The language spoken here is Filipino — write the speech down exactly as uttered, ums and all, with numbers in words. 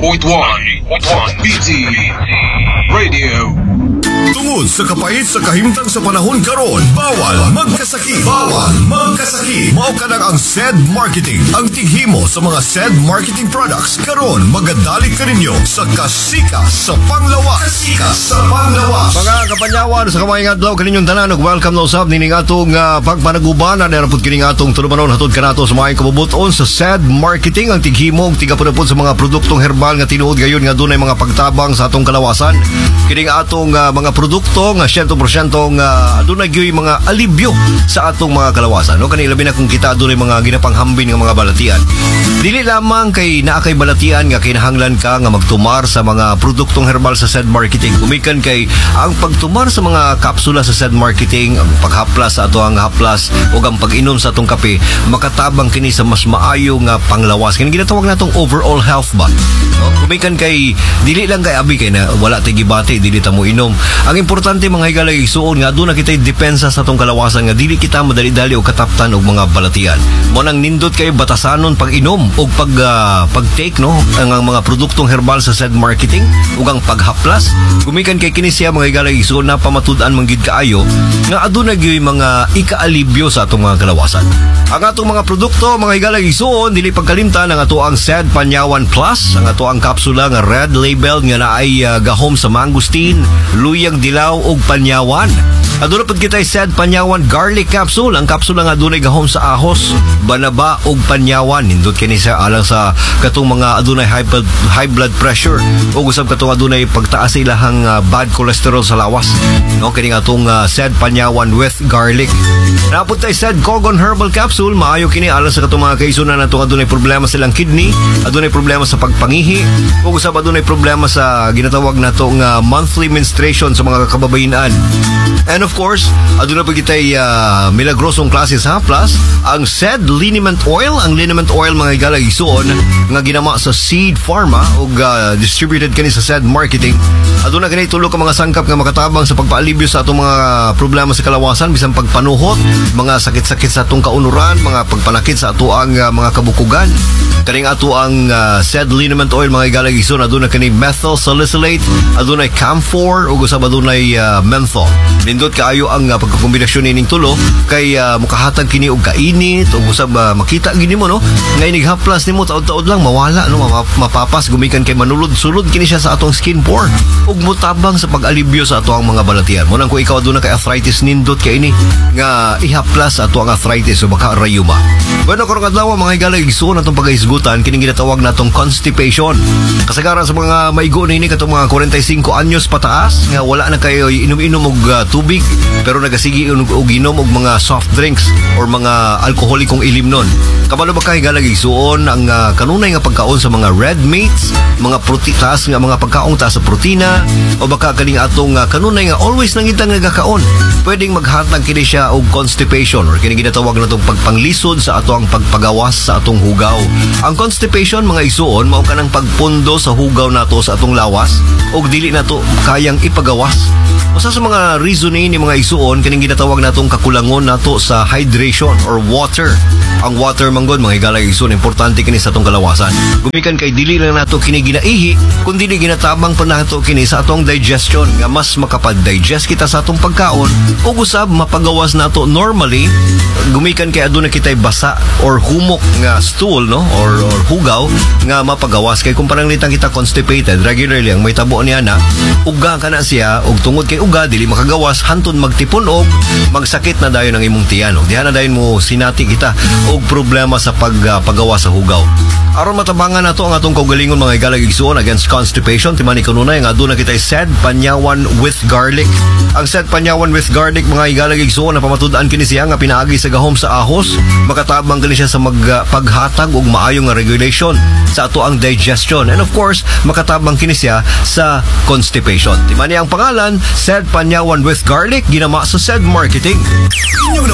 point one B T Radio. Tungod sa kapait sa kahimtang sa panahon karon, bawal magkasakit. Bawal magkasakit. Mao ka ang S E D Marketing, ang tighimo sa mga S E D Marketing products. Karon magadalik ka ninyo sa kasika sa panglawas. Kasika sa panglawas. Mga kapanyawan sa kamayang adlaw kaninyong tanan, welcome na usab nining atong uh, pagpanagubanan na rapod kining atong tulumanon hatod kanato sa mga kabubuton sa S E D Marketing, ang tighimo tigapod sa mga produktong herbal nga tinuod gayon nga dunay mga pagtabang sa atong kalawasan. Kining atong uh, mga produkto nga one hundred percent nga adunay gyud mga alibyo sa atong mga kalawasan. No, kanila labi na kung kita adunay mga ginapanghambin nga mga balatian. Dili lamang kay naa kay balatian nga kinahanglan ka nga magtumar sa mga produktong herbal sa S E D Marketing. Kumikan kay ang pagtumar sa mga kapsula sa S E D Marketing, ang paghaplas sa ato ang haplas o ang pag-inom sa atong kape, makatabang kini sa mas maayo nga panglawas. Kini ginatawag natong overall health ba. No, kumikan kay dili lang kay abi kay na wala tay gibati, dili ta mo inom. Ang importante mga higalay igsuon nga aduna kitay depensa sa atong kalawasan nga dili kita madali-dali og kataptan og mga balatian. Mo nang nindot kay batasanon pag-inom og pag uh, pag-take no ang, ang mga produktong herbal sa S E D Marketing ug ang paghaplas. Gumikan kay kini siya mga higalay igsuon na pamatud-an manggid kaayo nga aduna gyud mga ika-alibyo sa atong mga kalawasan. Ang atong mga produkto mga higalay igsuon dili pagkalimtan ang ato ang S E D Panyawan Plus, ang ato ang kapsula nga red label nga naay uh, gahom sa mangosteen, luyang dilaw ug panyawan. Aduna pud kita S E D Panyawan Garlic Capsule, ang kapsula nga adunay gahom sa ahos, banaba ug panyawan. Nindot kini sa alang sa katong mga adunay high blood, high blood pressure ug usab katong adunay pagtaas sa ilahang uh, bad cholesterol sa lawas. No, kini nga atong uh, S E D Panyawan with garlic. Napud tay S E D Cogon Herbal Capsule, maayo kini alang sa katong mga kaisunan natong adunay problema silang kidney, adunay problema sa pagpangihi ug usab adunay problema sa ginatawag natong uh, monthly menstruation sa mga kababayenan. And of course, aduna pa kitay uh, milagrosong klase sa haplas, ang S E D Liniment Oil, ang Liniment Oil mga higalay igsuon nga ginama sa Seed Pharma ug uh, distributed kani sa S E D Marketing. Aduna kani tulo ka mga sangkap nga makatabang sa pagpaalibyo sa atong mga problema sa kalawasan, bisan pagpanuhot, mga sakit-sakit sa atong kaunuran, mga pagpanakit sa ato ang uh, mga kabukugan. Kaning ato ang uh, S E D Liniment Oil mga higalay igsuon aduna kani methyl salicylate, adunay camphor ug usab adunay uh, menthol. Nindot kaayo ang uh, pagkakombinasyon ning tulo kay uh, mukahatag kini og kainit ug usab uh, makita gini mo no nga inig haplas nimo taod-taod lang mawala no mapapas gumikan kay manulod-sulod kini siya sa atong skin pore ug mutabang sa pag-alibyo sa ato ang mga balatian. Mo nang kung ikaw aduna kay arthritis nindot kay ini nga ihaplas sa ato ang arthritis o baka rayuma. Bueno karong adlaw mga higalay igsuon atong pagahisgutan kining ginatawag natong constipation. Kasagaran sa mga maigo nini katong mga forty-five anyos pataas nga wala na kayo inom-inom og uh, tubig pero nagasigi og inom og mga soft drinks or mga alkoholikong ilimnon. Kabalo ba kay higalay igsuon ang uh, kanunay nga pagkaon sa mga red meats, mga protitas nga mga pagkaon ta sa protina o baka kaning atong uh, kanunay nga always nang itang nagakaon. Pwedeng maghatag kini siya og constipation or kini ginatawag natong pagpanglisod sa ato ang pagpagawas sa atong hugaw. Ang constipation mga igsuon mao kanang pagpundo sa hugaw nato sa atong lawas og dili nato kayang ipagawas. Usa sa mga reason ni mga igsuon kining ginatawag natong kakulangon nato sa hydration or water. Ang water manggod mga higalay igsuon importante kini sa atong kalawasan. Gumikan kay dili lang nato kini ginaihi kundi ginatabang pa nato kini sa atong digestion nga mas makapag-digest kita sa atong pagkaon ug usab mapagawas nato normally. Gumikan kay aduna kitay basa or humok nga stool no or, or hugaw nga mapagawas kay kung pananglitan kita constipated regularly ang may tabo niya na uga kana siya ug tungod kay uga dili makagawas hantod magtipon og magsakit na dayon ang imong tiyan ug diha na dayon mo sinati kita og problema sa pagpagawas uh, sa hugaw. Aron matabangan nato ang atong kaugalingon mga higalay igsuon against constipation, timani kanunay nga aduna kitay S E D Panyawan with garlic. Ang S E D Panyawan with garlic mga higalay igsuon na pamatud-an kini siya nga pinaagi sa gahom sa ahos, makatabang kini siya sa mag, uh, paghatag og maayo nga regulation sa ato ang digestion and of course makatabang kini siya sa constipation. Timani ang pangalan S E D Panyawan with garlic ginama sa S E D Marketing. Inyong